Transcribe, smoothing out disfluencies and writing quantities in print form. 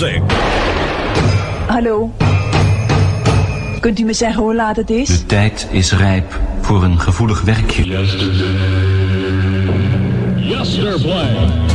José. Hallo. Kunt u me zeggen hoe laat het is? De tijd is rijp voor een gevoelig werkje. Yesterday.